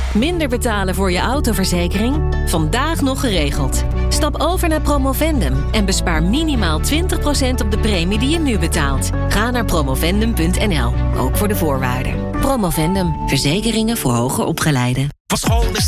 Minder betalen voor je autoverzekering? Vandaag nog geregeld. Stap over naar Promovendum en bespaar minimaal 20% op de premie die je nu betaalt. Ga naar promovendum.nl, ook voor de voorwaarden. Promovendum, verzekeringen voor hoger opgeleiden. Van school is